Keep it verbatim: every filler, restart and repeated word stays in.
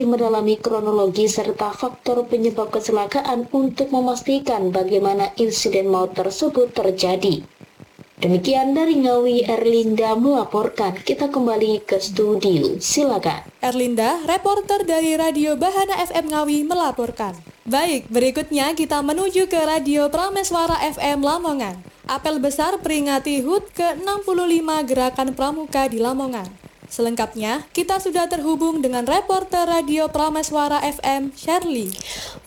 mendalami kronologi serta faktor penyebab kecelakaan untuk memastikan bagaimana insiden maut tersebut terjadi. Demikian dari Ngawi, Erlinda melaporkan. Kita kembali ke studio, silakan. Erlinda, reporter dari Radio Bahana F M Ngawi melaporkan. Baik, berikutnya kita menuju ke Radio Prameswara F M Lamongan. Apel besar peringati H U T ke enam puluh lima Gerakan Pramuka di Lamongan. Selengkapnya, kita sudah terhubung dengan reporter Radio Prameswara F M, Shirley.